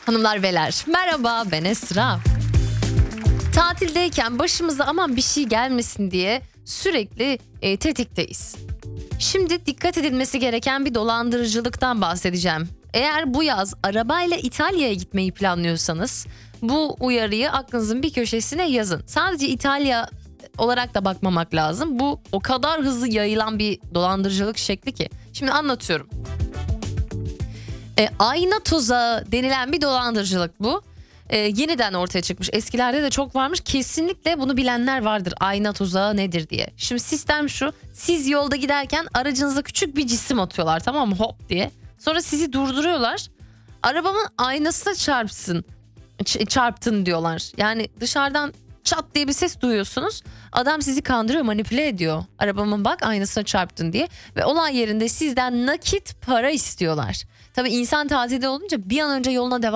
Hanımlar beyler, merhaba, ben Esra. Tatildeyken başımıza aman bir şey gelmesin diye sürekli tetikteyiz. Şimdi dikkat edilmesi gereken bir dolandırıcılıktan bahsedeceğim. Eğer bu yaz arabayla İtalya'ya gitmeyi planlıyorsanız bu uyarıyı aklınızın bir köşesine yazın. Sadece İtalya olarak da bakmamak lazım. Bu o kadar hızlı yayılan bir dolandırıcılık şekli ki. Şimdi anlatıyorum. Ayna tuzağı denilen bir dolandırıcılık bu. Yeniden ortaya çıkmış. Eskilerde de çok varmış. Kesinlikle bunu bilenler vardır. Ayna tuzağı nedir diye. Şimdi sistem şu. Siz yolda giderken aracınıza küçük bir cisim atıyorlar, tamam mı? Hop diye. Sonra sizi durduruyorlar. Arabamın aynasına çarptın diyorlar. Yani dışarıdan çat diye bir ses duyuyorsunuz. Adam sizi kandırıyor, manipüle ediyor. Arabamın bak aynasına çarptın diye. Ve olay yerinde sizden nakit para istiyorlar. Tabii insan tatilde olunca bir an önce yoluna devam